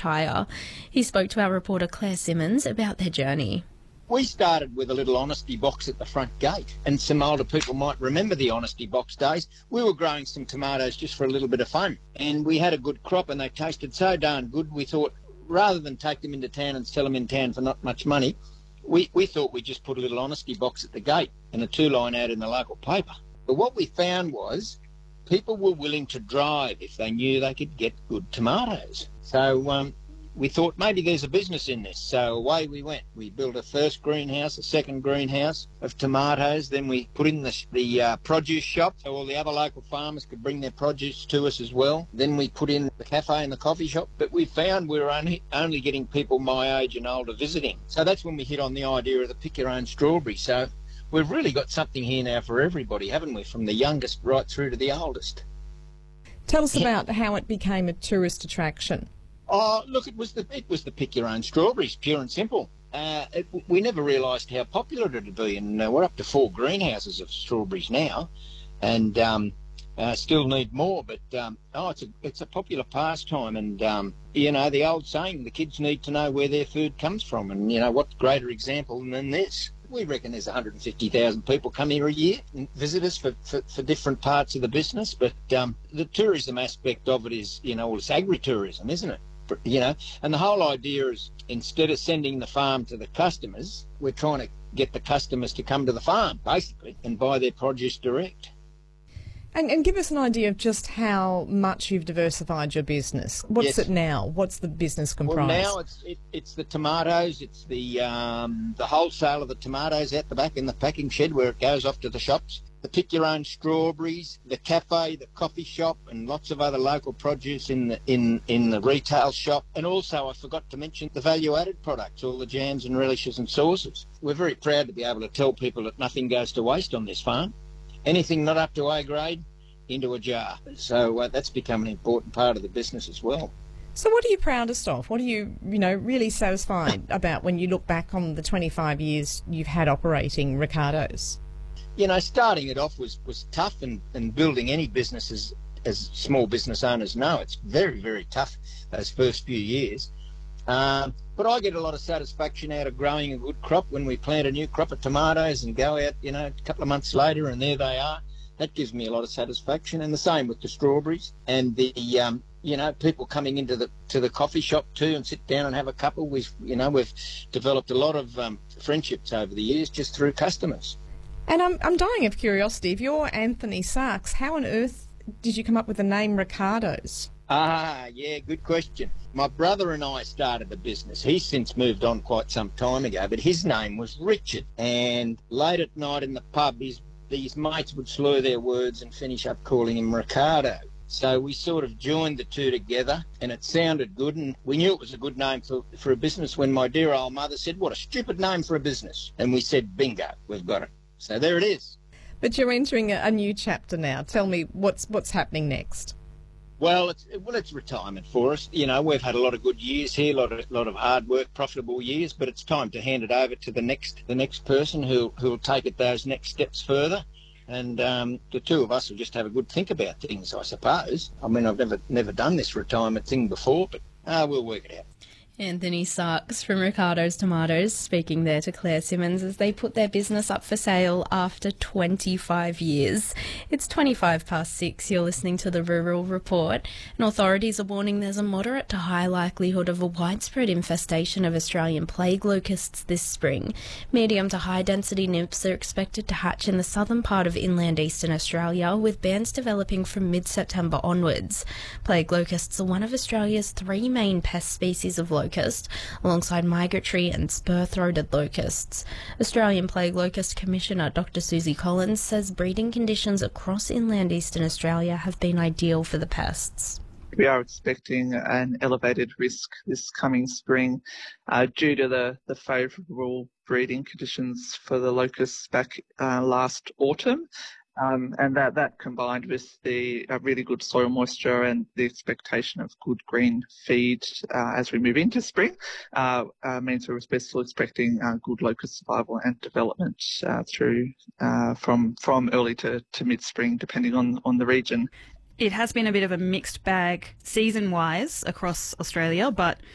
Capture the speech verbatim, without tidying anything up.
retire. He spoke to our reporter Claire Simmons about their journey. We started with a little honesty box at the front gate, and some older people might remember the honesty box days. We were growing some tomatoes just for a little bit of fun, and we had a good crop and they tasted so darn good, we thought rather than take them into town and sell them in town for not much money, we, we thought we'd just put a little honesty box at the gate and a two-line ad in the local paper. But what we found was people were willing to drive if they knew they could get good tomatoes. So um, we thought maybe there's a business in this. So away we went. We built a first greenhouse, a second greenhouse of tomatoes. Then we put in the, the uh, produce shop so all the other local farmers could bring their produce to us as well. Then we put in the cafe and the coffee shop. But we found we were only, only getting people my age and older visiting. So that's when we hit on the idea of the pick your own strawberry. So we've really got something here now for everybody, haven't we? From the youngest right through to the oldest. Tell us about how it became a tourist attraction. Oh, look, it was the it was the pick your own strawberries, pure and simple. Uh, it, we never realised how popular it would be, and uh, we're up to four greenhouses of strawberries now, and um, uh, still need more. But um, oh, it's a it's a popular pastime, and um, you know the old saying: the kids need to know where their food comes from, and you know what greater example than this. We reckon there's one hundred fifty thousand people come here a year and visit us for, for, for different parts of the business. But um, the tourism aspect of it is, you know, well, it's agritourism, isn't it? You know, and the whole idea is instead of sending the farm to the customers, we're trying to get the customers to come to the farm, basically, and buy their produce direct. And, and give us an idea of just how much you've diversified your business. What's Yes. it now? What's the business comprised? Well, now it's it, it's the tomatoes, it's the um, the wholesale of the tomatoes out the back in the packing shed where it goes off to the shops. The pick your own strawberries, the cafe, the coffee shop, and lots of other local produce in the in in the retail shop. And also, I forgot to mention the value-added products, all the jams and relishes and sauces. We're very proud to be able to tell people that nothing goes to waste on this farm. Anything not up to A grade, into a jar. So uh, that's become an important part of the business as well. So what are you proudest of? What are you, you know, really satisfied about when you look back on the twenty-five years you've had operating Ricardo's? You know, starting it off was, was tough, and, and building any business as, as small business owners know, it's very, very tough those first few years. Um, but I get a lot of satisfaction out of growing a good crop when we plant a new crop of tomatoes and go out, you know, a couple of months later and there they are. That gives me a lot of satisfaction, and the same with the strawberries and the, um, you know, people coming into the to the coffee shop too and sit down and have a couple. We've, you know, we've developed a lot of um, friendships over the years just through customers. And I'm, I'm dying of curiosity. If you're Anthony Sarks, how on earth did you come up with the name Ricardo's? Ah, yeah, good question. My brother and I started the business. He's since moved on quite some time ago, but his name was Richard. And late at night in the pub, his, these mates would slur their words and finish up calling him Ricardo. So we sort of joined the two together, and it sounded good, and we knew it was a good name for, for a business when my dear old mother said, "What a stupid name for a business." And we said, bingo, we've got it. So there it is. But you're entering a, a new chapter now. Tell me what's what's happening next. Well, it's well, it's retirement for us. You know, we've had a lot of good years here, a lot of lot of hard work, profitable years. But it's time to hand it over to the next the next person who who'll take it those next steps further. And um, the two of us will just have a good think about things, I suppose. I mean, I've never never done this retirement thing before, but uh, we'll work it out. Anthony Sarks from Ricardo's Tomatoes speaking there to Claire Simmons as they put their business up for sale after twenty-five years. It's twenty-five past six. You're listening to the Rural Report, and authorities are warning there's a moderate to high likelihood of a widespread infestation of Australian plague locusts this spring. Medium to high density nymphs are expected to hatch in the southern part of inland eastern Australia, with bands developing from mid-September onwards. Plague locusts are one of Australia's three main pest species of locusts. Locust, alongside migratory and spur-throated locusts. Australian Plague Locust Commissioner Doctor Susie Collins says breeding conditions across inland eastern Australia have been ideal for the pests. We are expecting an elevated risk this coming spring uh, due to the, the favourable breeding conditions for the locusts back uh, last autumn. Um, and that, that combined with the uh, really good soil moisture and the expectation of good green feed uh, as we move into spring uh, uh, means we're especially expecting uh, good locust survival and development uh, through uh, from from early to, to mid-spring, depending on, on the region. It has been a bit of a mixed bag season-wise across Australia, but